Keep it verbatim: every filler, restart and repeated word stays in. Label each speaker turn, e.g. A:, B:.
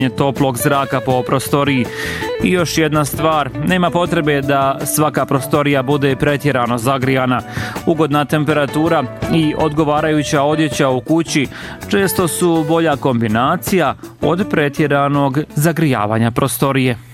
A: toplog zraka po prostoriji. I još jedna stvar, nema potrebe da svaka prostorija bude pretjerano zagrijana. Ugodna temperatura i odgovarajuća odjeća u kući često su bolja kombinacija od pretjeranog zagrijavanja prostorije.